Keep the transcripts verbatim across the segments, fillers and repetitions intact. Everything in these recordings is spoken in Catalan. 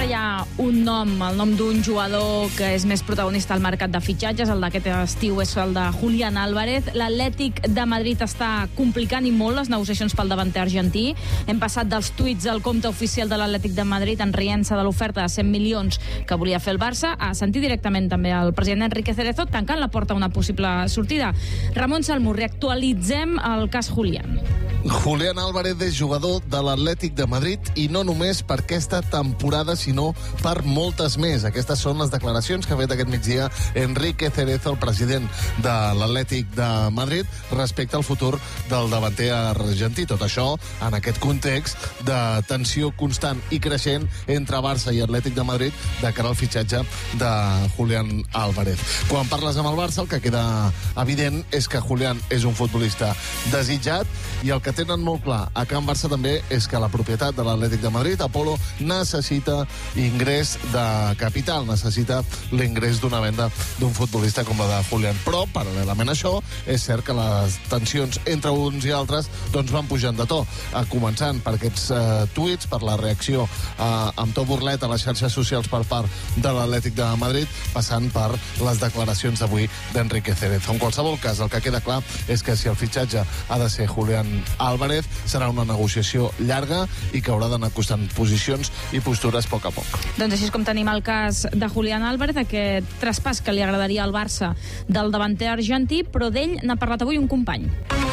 hi ha un nom, el nom d'un jugador que és més protagonista al mercat de fitxatges, el d'aquest estiu és el de Julián Álvarez. L'Atlètic de Madrid està complicant i molt les negociacions pel davanter argentí. Hem passat dels tuits al compte oficial de l'Atlètic de Madrid en rient-se de l'oferta de cent milions que volia fer el Barça a sentir directament també el president Enrique Cerezo tancant la porta a una possible sortida. Ramon Salmú, reactualitzem el cas Julián. Julián Álvarez és jugador de l'Atlètic de Madrid i no només per aquesta temporada, sinó per moltes més. Aquestes són les declaracions que ha fet aquest migdia Enrique Cerezo, el president de l'Atlètic de Madrid, respecte al futur del davanter argentí. Tot això en aquest context de tensió constant i creixent entre Barça i Atlètic de Madrid de cara al fitxatge de Julián Álvarez. Quan parles amb el Barça, el que queda evident és que Julián és un futbolista desitjat i el que tenen molt clar a Can Barça també és que la propietat de l'Atlètic de Madrid, Apolo, necessita ingrés de capital, necessita l'ingrés d'una venda d'un futbolista com la de Julián. Però, paral·lelament a això, és cert que les tensions entre uns i altres doncs van pujant de to, eh, començant per aquests eh, tuits, per la reacció eh, amb to burlet a les xarxes socials per part de l'Atlètic de Madrid, passant per les declaracions d'avui d'Enrique Cerezo. En qualsevol cas, el que queda clar és que si el fitxatge ha de ser Julián Álvarez, serà una negociació llarga i que haurà d'anar costant posicions i postures a poc a poc. Doncs així és com tenim el cas de Julián Álvarez, aquest traspàs que li agradaria al Barça del davanter argentí, però d'ell n'ha parlat avui un company.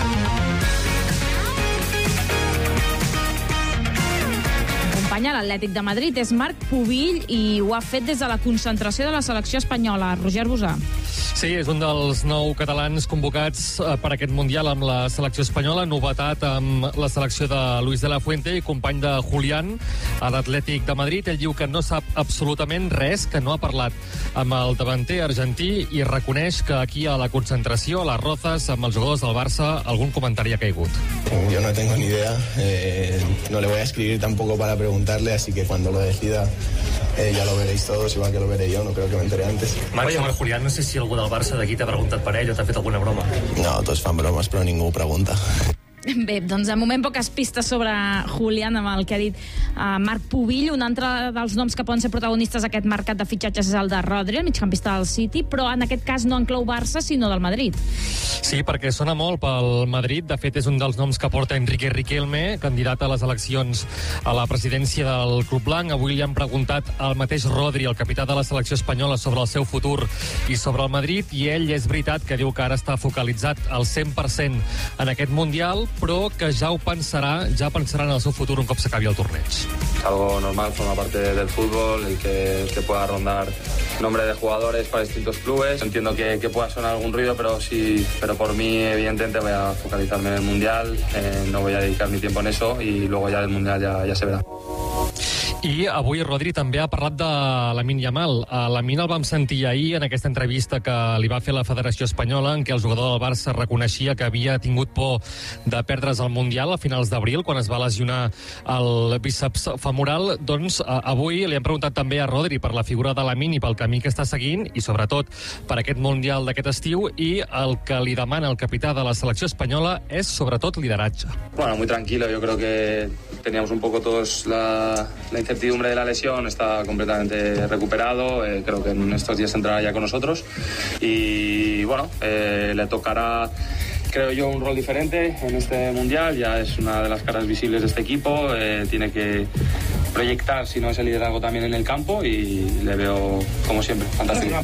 A l'Atlètic de Madrid és Marc Pubill i ho ha fet des de la concentració de la selecció espanyola. Roger Bosà. Sí, és un dels nou catalans convocats per aquest Mundial amb la selecció espanyola, novetat amb la selecció de Luis de la Fuente i company de Julián a l'Atlètic de Madrid. Ell diu que no sap absolutament res, que no ha parlat amb el davanter argentí i reconeix que aquí a la concentració, a les Rozas, amb els jugadors del Barça, algun comentari ha caigut. Yo no tengo ni idea, eh, no le voy a escribir tampoco para preguntarle, así que cuando lo decida eh, ya lo veréis todos, igual que lo veré yo, no creo que me enteré antes. Oye, amb el Julián, no sé si algú del Barça d'aquí t'ha preguntat per ell o t'ha fet alguna broma. No, tots fan bromes, però ningú pregunta. Bé, doncs de moment poques pistes sobre Julián amb el que ha dit uh, Marc Pubill. Un altre dels noms que poden ser protagonistes d'aquest mercat de fitxatges és el de Rodri, el migcampista del City, però en aquest cas no en clau Barça, sinó del Madrid. Sí, perquè sona molt pel Madrid. De fet, és un dels noms que porta Enrique Riquelme, candidat a les eleccions a la presidència del Club Blanc. Avui li han preguntat al mateix Rodri, el capità de la selecció espanyola, sobre el seu futur i sobre el Madrid, i ell és veritat que diu que ara està focalitzat al cent per cent en aquest Mundial, però que ja ho pensarà, ja pensarà en el seu futur un cop s'acabi el torneig. Algo normal, forma parte del fútbol, el que, el que pueda rondar nombre de jugadores para distintos clubes. Entiendo que, que pueda sonar algún ruido, pero sí, pero por mí evidentemente voy a focalizarme en el Mundial, eh, no voy a dedicar mi tiempo en eso y luego ya del Mundial ya, ya se verá. I avui Rodri també ha parlat de Lamine Yamal. A Lamine el vam sentir ahir en aquesta entrevista que li va fer la Federació Espanyola, en què el jugador del Barça reconeixia que havia tingut por de perdre's el Mundial a finals d'abril, quan es va lesionar el bíceps femoral. Doncs avui li hem preguntat també a Rodri per la figura de Lamine i pel camí que està seguint, i sobretot per aquest Mundial d'aquest estiu, i el que li demana el capità de la selecció espanyola és sobretot lideratge. Bueno, muy tranquilo, yo creo que teníamos un poco todos la, la incertidumbre de la lesión, está completamente recuperado, eh, creo que en estos días entrará ya con nosotros y bueno, eh, le tocará, creo yo, un rol diferente en este Mundial, ya es una de las caras visibles de este equipo, eh, tiene que proyectar, si no ese liderazgo también en el campo, y le veo, como siempre, fantástico.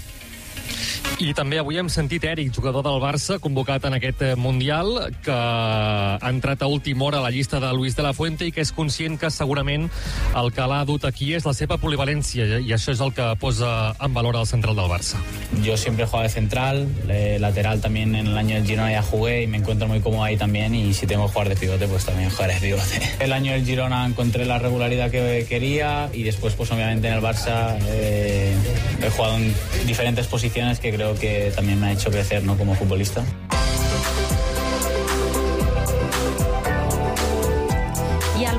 I també avui hem sentit Eric, jugador del Barça, convocat en aquest Mundial, que ha entrat a última hora a la llista de Luis de la Fuente i que és conscient que segurament el que l'ha dut aquí és la seva polivalència, i això és el que posa en valor al central del Barça. Yo siempre he jugado de central, eh, lateral también en el año del Girona ya jugué y me encuentro muy cómodo ahí también, y si tengo que jugar de pivote, pues también jugaré de pivote. El año del Girona encontré la regularidad que quería y después pues obviamente en el Barça eh, he jugado en diferentes posiciones que creo que también me ha hecho crecer, ¿no?, como futbolista. I el Barça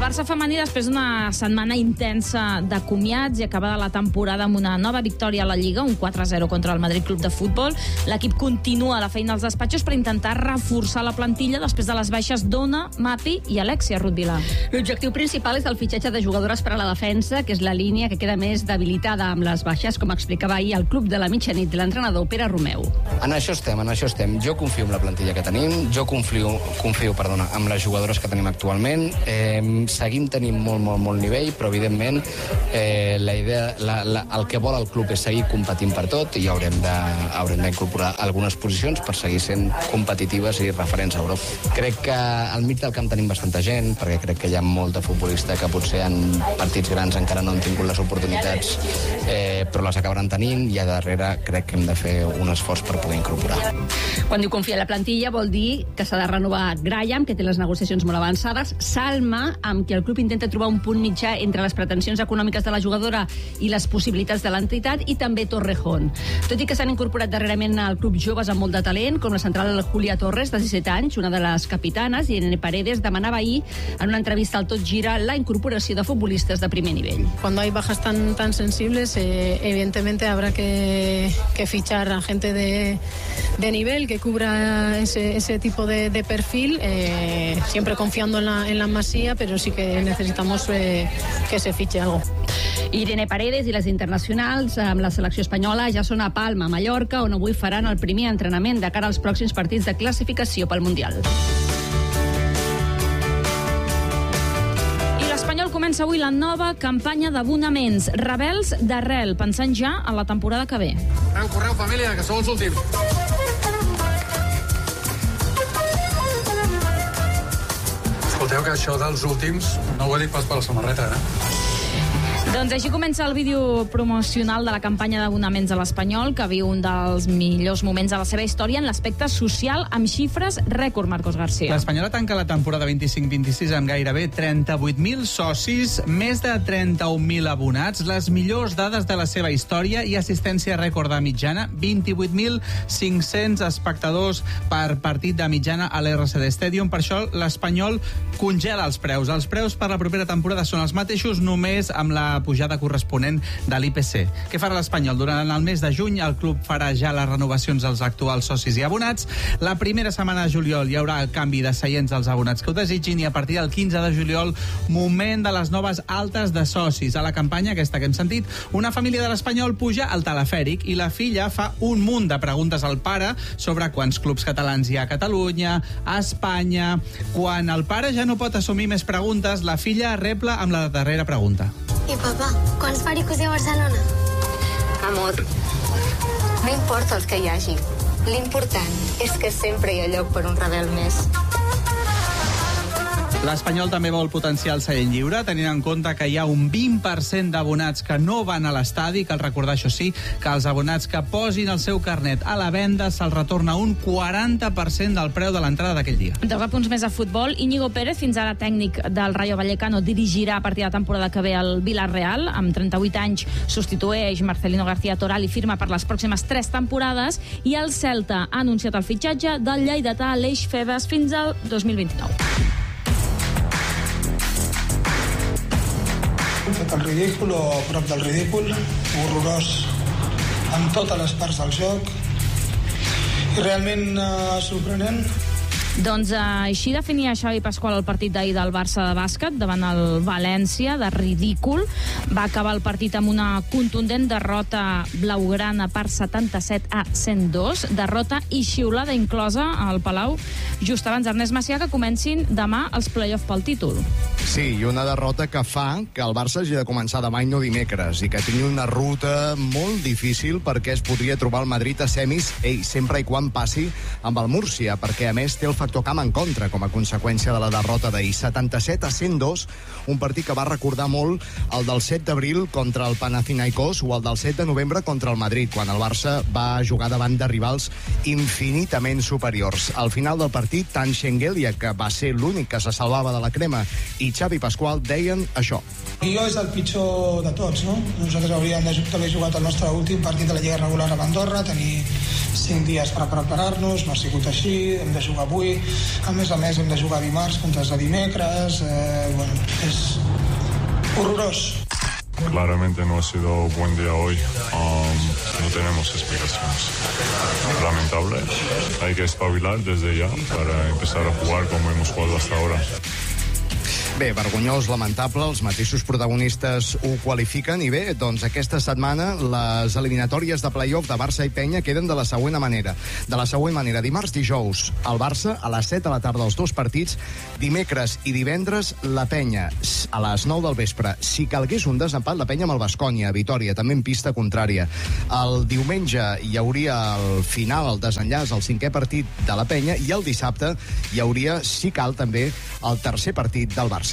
Barça femení, després d'una setmana intensa de comiats i acabada la temporada amb una nova victòria a la Lliga, un quatre a zero contra el Madrid Club de Futbol, l'equip continua la feina als despatxos per intentar reforçar la plantilla després de les baixes d'Ona, Mapi i Alexia Ruth-Vilà. L'objectiu principal és el fitxatge de jugadores per a la defensa, que és la línia que queda més debilitada amb les baixes, com explicava ahir el club de la mitjanit de l'entrenador Pere Romeu. En això estem, en això estem. Jo confio en la plantilla que tenim, jo confio, confio perdona, amb les jugadores que tenim actualment. Eh, seguim tenint molt, molt, molt nivell, però evidentment eh, la idea, la, la, el que vol el club és seguir competint per tot i haurem de, haurem d'incorporar algunes posicions per seguir sent competitives i referents a Europa. Crec que al mig del camp tenim bastanta gent, perquè crec que hi ha molt de futbolista que potser en partits grans encara no han tingut les oportunitats, eh, però les acabaran tenint, i a darrere crec que hem de fer un esforç per poder incorporar. Quan diu confiar en la plantilla vol dir que s'ha de renovar Graham, que té les negociacions molt avançades, Salma, amb qui el club intenta trobar un punt mitjà entre les pretensions econòmiques de la jugadora i les possibilitats de l'entitat, i també Torrejón. Tot i que s'han incorporat darrerament al club joves amb molt de talent, com la central Julia Torres, de disset anys, una de les capitanes, i Irene Paredes demanava ahir en una entrevista al Tot Gira la incorporació de futbolistes de primer nivell. Cuando hay bajas tan, tan sensibles, eh, evidentemente habrá que, que fichar a gente de, de nivel que cubra ese, ese tipo de, de perfil, eh, siempre confiando en la, en la masía, pero sí que necesitamos eh, que se fiche algo. Irene Paredes i les internacionals amb la selecció espanyola ja són a Palma, a Mallorca, on avui faran el primer entrenament de cara als pròxims partits de classificació pel Mundial. I l'Espanyol comença avui la nova campanya d'abonaments. Rebels d'arrel, pensant ja en la temporada que ve. Correu, correu, família, que sou els últims. Escolteu que això dels últims no ho he dit pas per la samarreta, eh? Doncs així comença el vídeo promocional de la campanya d'abonaments a l'Espanyol, que viu un dels millors moments de la seva història en l'aspecte social, amb xifres rècord, Marcos García. L'Espanyola tanca la temporada vint-i-cinc vint-i-sis amb gairebé trenta-vuit mil socis, més de trenta-un mil abonats, les millors dades de la seva història i assistència rècord de mitjana, vint-i-vuit mil cinc-cents espectadors per partit de mitjana a l'R C D Stadium. Per això l'Espanyol congela els preus. Els preus per la propera temporada són els mateixos, només amb la pujada corresponent de l'I P C. Què farà l'Espanyol? Durant el mes de juny el club farà ja les renovacions als actuals socis i abonats. La primera setmana de juliol hi haurà el canvi de seients als abonats que ho desitgin, i a partir del quinze de juliol, moment de les noves altes de socis. A la campanya aquesta que hem sentit, una família de l'Espanyol puja al telefèric i la filla fa un munt de preguntes al pare sobre quants clubs catalans hi ha a Catalunya, a Espanya. Quan el pare ja no pot assumir més preguntes, la filla repla amb la darrera pregunta. I papa, quants pericos hi ha a Barcelona? Amor, no importa els que hi hagi. L'important és que sempre hi ha lloc per un rebel més. L'Espanyol també vol potenciar el seient lliure, tenint en compte que hi ha un vint per cent d'abonats que no van a l'estadi. Cal recordar, això sí, que els abonats que posin el seu carnet a la venda se'ls retorna un quaranta per cent del preu de l'entrada d'aquell dia. Dos apunts més a futbol. Íñigo Pérez, fins ara tècnic del Rayo Vallecano, dirigirà a partir de la temporada que ve al Villarreal. Amb trenta-vuit anys substitueix Marcelino García Toral i firma per les pròximes tres temporades. I el Celta ha anunciat el fitxatge del lleidatà Aleix Febas fins al dos mil vint-i-nou. Fet el ridícul o a prop del ridícul, horrorós en totes les parts del joc i realment eh, sorprenent. Doncs eh, així definia Xavi Pasqual el partit d'ahir del Barça de bàsquet davant el València, de ridícul. Va acabar el partit amb una contundent derrota blaugrana per setanta-set a cent dos, derrota i xiulada inclosa al Palau just abans d'Ernest Macià que comencin demà els play-off pel títol. Sí, i una derrota que fa que el Barça hagi de començar demà i no dimecres, i que tingui una ruta molt difícil perquè es podria trobar el Madrid a semis, ei, sempre i quan passi amb el Múrcia, perquè a més té el factor camp en contra com a conseqüència de la derrota d'ahir. setanta-set a cent dos, un partit que va recordar molt el del set d'abril contra el Panathinaikos o el del set de novembre contra el Madrid, quan el Barça va jugar davant de rivals infinitament superiors. Al final del partit, tant Schengelia, que va ser l'únic que se salvava de la crema, i Xavi Pasqual deien això. El guió és el pitjor de tots, no? Nosaltres hauríem d'haver jugat el nostre últim partit de la Lliga regular a Andorra, tenir cinc dies per preparar-nos, no ha sigut així, hem de jugar avui, a més a més hem de jugar dimarts contra els de dimecres, eh, bueno, és horrorós. Claramente no ha sido un buen día hoy, um, no tenemos explicaciones. Lamentable, hay que espabilar desde ya para empezar a jugar como hemos jugado hasta ahora. Bé, vergonyós, lamentable, els mateixos protagonistes ho qualifiquen i bé, doncs aquesta setmana les eliminatòries de play-off de Barça i Penya queden de la següent manera. De la següent manera, dimarts, dijous, el Barça a les set de la tarda els dos partits, dimecres i divendres la Penya a les nou del vespre. Si calgués un desempat, la Penya amb el Baskonia, Vitòria, també en pista contrària. El diumenge hi hauria el final, el desenllaç, el cinquè partit de la Penya i el dissabte hi hauria, si cal, també el tercer partit del Barça.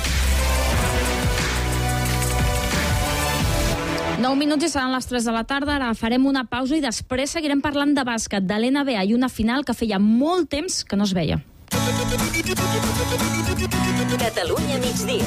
nou minuts i seran les tres de la tarda. Ara farem una pausa i després seguirem parlant de bàsquet, de l'N B A i una final que feia molt temps que no es veia. Catalunya migdia.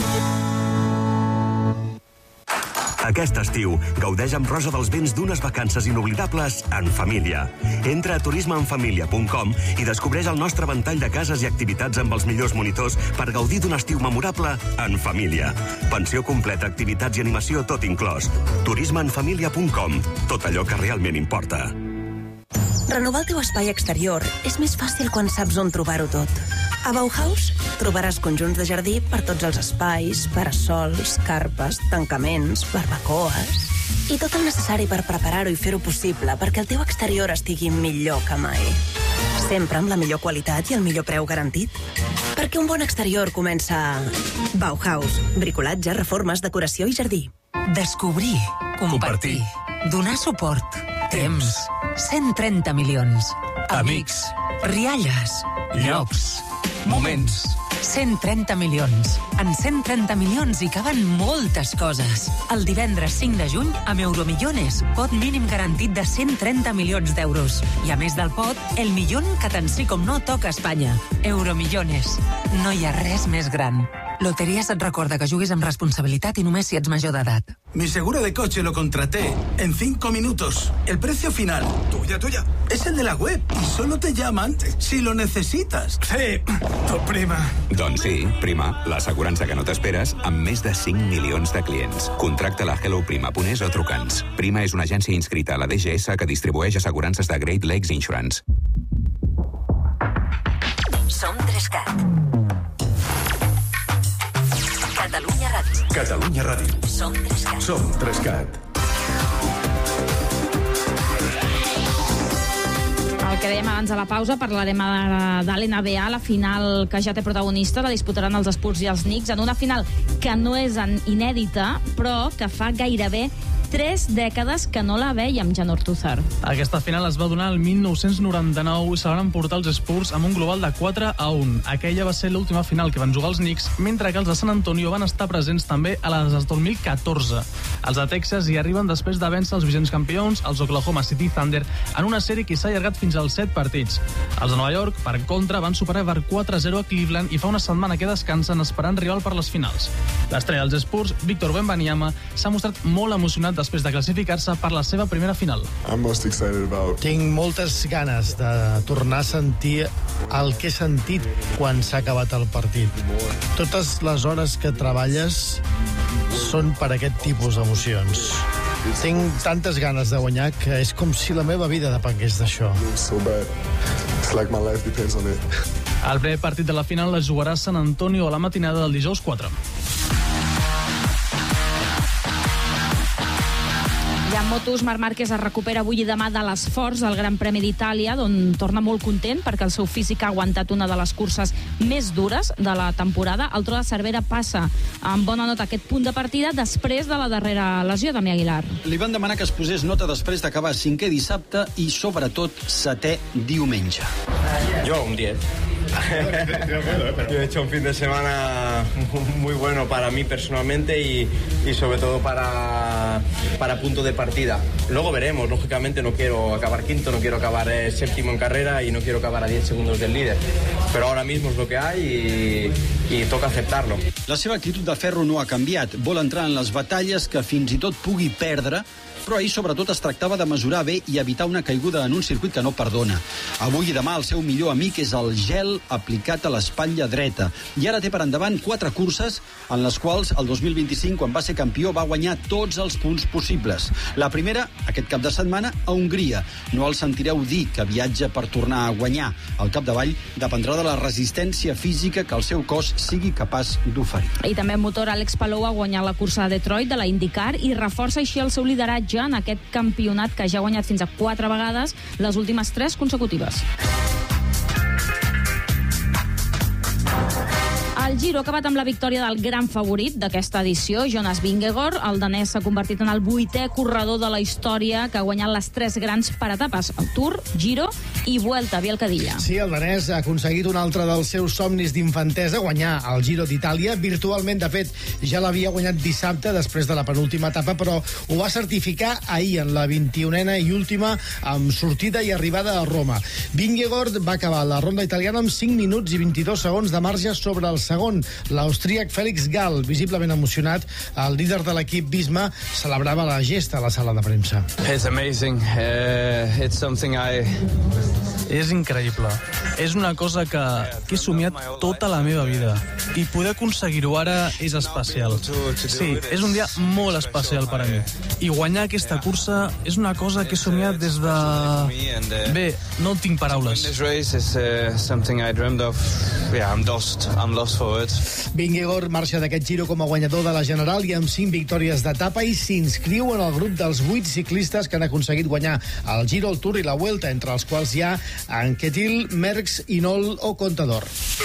Aquest estiu, gaudeix amb Rosa dels Vents d'unes vacances inoblidables en família. Entra a turisme en família punt com i descobreix el nostre ventall de cases i activitats amb els millors monitors per gaudir d'un estiu memorable en família. Pensió completa, activitats i animació, tot inclòs. turisme en família punt com. Tot allò que realment importa. Renovar el teu espai exterior és més fàcil quan saps on trobar-ho tot. A Bauhaus trobaràs conjunts de jardí per tots els espais, parasols, carpes, tancaments, barbacoes i tot el necessari per preparar-ho i fer-ho possible perquè el teu exterior estigui millor que mai. Sempre amb la millor qualitat i el millor preu garantit. Perquè un bon exterior comença a Bauhaus. Bricolatge, reformes, decoració i jardí. Descobrir, compartir, donar suport, temps, cent trenta milions. Amics, rialles, llocs, moments. cent trenta milions. En cent trenta milions hi caben moltes coses. El divendres cinc de juny, amb Euromillones, pot mínim garantit de cent trenta milions d'euros. I a més del pot, el millón que tant sí com no toca a Espanya. Euromillones. No hi ha res més gran. Loteries et recorda que juguis amb responsabilitat i només si ets major d'edat. Mi seguro de coche lo contraté en cinco minutos. El precio final, tuya, tuya, es el de la web y solo te llaman si lo necesitas. Sí, tu prima. Doncs sí, Prima, l'assegurança que no t'esperes amb més de cinc milions de clients. Contracta-la a hello prima punt es o truca'ns. Prima és una agència inscrita a la D G S que distribueix assegurances de Great Lakes Insurance. Som Trescat. Catalunya Ràdio. Catalunya Ràdio. Som Trescat. Som Trescat. El que dèiem abans de la pausa, parlarem de l'N B A, la final que ja té protagonista, la disputaran els Spurs i els Knicks, en una final que no és inèdita, però que fa gairebé tres dècades que no la veiem, Jan Ortúzar. Aquesta final es va donar el mil nou-cents noranta-nou i se van emportar els Spurs amb un global de quatre a un. Aquella va ser l'última final que van jugar els Knicks, mentre que els de San Antonio van estar presents també a les del dos mil catorze. Els de Texas hi arriben després de vèncer els vigents campions, els Oklahoma City Thunder, en una sèrie que s'ha allargat fins als set partits. Els de Nova York, per contra, van superar per quatre a zero a Cleveland i fa una setmana que descansen esperant rival per les finals. L'estrella dels Spurs, Víctor Wembanyama, s'ha mostrat molt emocionat després de classificar-se per la seva primera final. Tinc moltes ganes de tornar a sentir el que he sentit quan s'ha acabat el partit. Totes les hores que treballes són per aquest tipus d'emocions. Tinc tantes ganes de guanyar que és com si la meva vida depengués d'això. El primer partit de la final es jugarà a San Antonio a la matinada del dijous quatre. I en motos, Marc Márquez es recupera avui i demà de l'esforç del Gran Premi d'Itàlia, d'on torna molt content perquè el seu físic ha aguantat una de les curses més dures de la temporada. El Tro de Cervera passa amb bona nota aquest punt de partida després de la darrera lesió de Damià Aguilar. Li van demanar que es posés nota després d'acabar cinquè dissabte i, sobretot, setè diumenge. Jo, un diez. Yo he hecho un fin de semana muy bueno para mí personalmente y, y sobre todo para, para punto de partida. Luego veremos, lógicamente no quiero acabar quinto, no quiero acabar eh, séptimo en carrera y no quiero acabar a diez segundos del líder. Pero ahora mismo es lo que hay y, y toca aceptarlo. La seva actitud de ferro no ha canviat. Vol entrar en les batalles que fins i tot pugui perdre però ahir sobretot es tractava de mesurar bé i evitar una caiguda en un circuit que no perdona. Avui i demà el seu millor amic és el gel aplicat a l'espatlla dreta. I ara té per endavant quatre curses en les quals el dos mil vint-i-cinc, quan va ser campió, va guanyar tots els punts possibles. La primera, aquest cap de setmana, a Hongria. No el sentireu dir que viatja per tornar a guanyar. Al capdavall dependrà de la resistència física que el seu cos sigui capaç d'oferir. I també en motor, Àlex Palou ha guanyat la cursa de Detroit de la IndyCar i reforça així el seu lideratge en aquest campionat que ja ha guanyat fins a quatre vegades, les últimes tres consecutives. El Giro ha acabat amb la victòria del gran favorit d'aquesta edició, Jonas Vingegaard. El danès s'ha convertit en el vuitè corredor de la història que ha guanyat les tres grans per etapes, el Tour, Giro i Vuelta, Biel Cadilla. Sí, el danès ha aconseguit un altre dels seus somnis d'infantesa, guanyar el Giro d'Itàlia. Virtualment, de fet, ja l'havia guanyat dissabte després de la penúltima etapa, però ho va certificar ahir en la vint-i-unena i última amb sortida i arribada a Roma. Vingegaard va acabar la ronda italiana amb cinc minuts i vint-i-dos segons de marge sobre el segon. L'austríac Félix Gall, visiblement emocionat, el líder de l'equip Visma, celebrava la gesta a la sala de premsa. It's amazing. Uh, it's something I... És increïble. És una cosa que, que he somiat tota la meva vida. I poder aconseguir-ho ara és especial. Sí, és un dia molt especial per a mi. I guanyar aquesta cursa és una cosa que he somiat des de... Bé, no tinc paraules. Vingegaard marxa d'aquest Giro com a guanyador de la General i amb cinc victòries d'etapa i s'inscriu en el grup dels vuit ciclistes que han aconseguit guanyar el Giro, el Tour i la Vuelta, entre els quals hi ha Anquetil, Merckx, Hinault o Contador.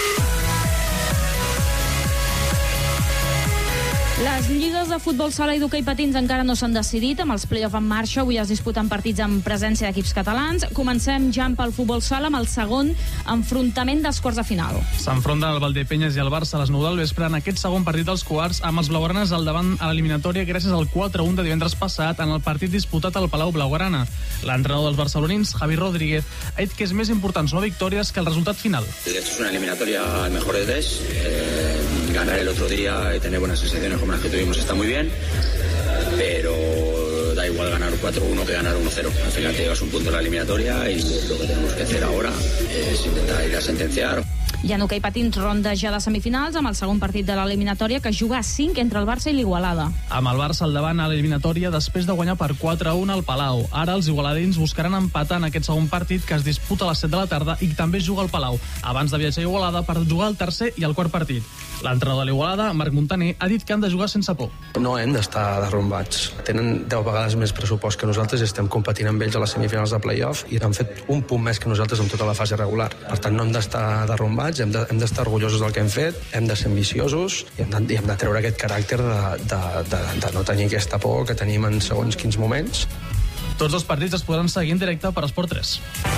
Les lligues de futbol sala i d'hoquei patins encara no s'han decidit. Amb els play-off en marxa, avui es disputen partits amb presència d'equips catalans. Comencem ja pel futbol sala amb el segon enfrontament dels quarts de final. S'enfronten el Valdepeñas i el Barça a les nou del vespre en aquest segon partit dels quarts, amb els blaugranes al davant a l'eliminatòria gràcies al quatre a un de divendres passat en el partit disputat al Palau Blaugrana. L'entrenador dels barcelonins, Javi Rodríguez, ha dit que és més important sumar victòries que el resultat final. Esto es una eliminatoria al mejor de tres. Eh, ganar el otro día y tener buenas sensaciones como las que tuvimos está muy bien, pero da igual ganar cuatro uno que ganar uno cero. Al final te llevas un punto en la eliminatoria y lo que tenemos que hacer ahora es intentar ir a sentenciar. I en hoquei patins, ronda ja de semifinals amb el segon partit de l'eliminatòria que juga a cinc entre el Barça i l'Igualada. Amb el Barça al davant a l'eliminatòria després de guanyar per quatre a un al Palau. Ara els igualadins buscaran empatar en aquest segon partit que es disputa a les set de la tarda i també juga al Palau, abans de viatjar a Igualada per jugar el tercer i el quart partit. L'entrenador de l'Igualada, Marc Montaner, ha dit que han de jugar sense por. No hem d'estar derrombats. Tenen deu vegades més pressupost que nosaltres i estem competint amb ells a les semifinals de play-off i han fet un punt més que nosaltres en tota la fase regular. Per tant, no hem d'estar derrombats, hem de, hem d'estar orgullosos del que hem fet, hem de ser ambiciosos i hem de, i hem de treure aquest caràcter de, de, de, de no tenir aquesta por que tenim en segons quins moments. Tots els partits es podran seguir en directe per Esport tres.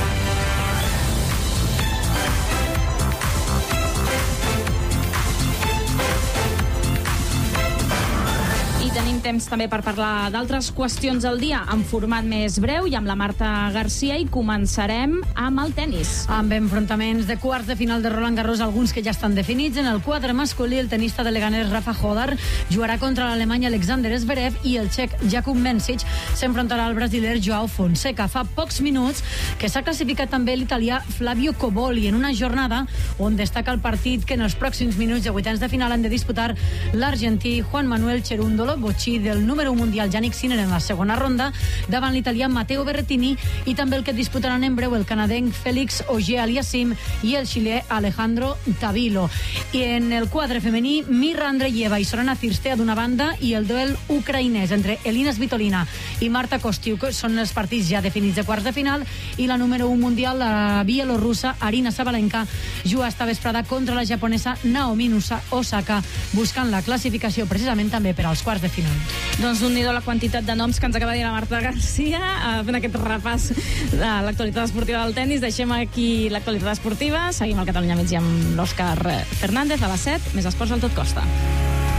Tenim temps també per parlar d'altres qüestions del dia en format més breu i amb la Marta Garcia, i començarem amb el tennis. Amb enfrontaments de quarts de final de Roland Garros, alguns que ja estan definits. En el quadre masculí, el tenista de Leganés Rafa Hodar jugarà contra l'alemany Alexander Zverev i el txec Jakub Mensich s'enfrontarà al brasiler Joao Fonseca. Fa pocs minuts que s'ha classificat també l'italià Flavio Coboli en una jornada on destaca el partit que en els pròxims minuts de vuitens de final han de disputar l'argentí Juan Manuel Cerúndolo Bocci del número un mundial Jannik Sinner en la segona ronda davant l'italià Matteo Berrettini, i també el que disputaran en breu el canadenc Félix Auger-Aliassime i el xilè Alejandro Tavilo. I en el quadre femení, Mirra Andreeva i Sorana Cirstea d'una banda i el duel ucraïnès entre Elina Svitolina i Marta Kostyuk són els partits ja definits de quarts de final, i la número un mundial, la bielorussa Arina Sabalenka, juga esta vesprada contra la japonesa Naomi Osaka, buscant la classificació precisament també per als quarts de final. Doncs d'un-nido la quantitat de noms que ens acaba de dir la Marta Garcia, eh, fent aquest repàs de l'actualitat esportiva del tennis. Deixem aquí l'actualitat esportiva, seguim al Catalunya Migdia amb l'Òscar Fernández a les set, més esports al Tot Costa.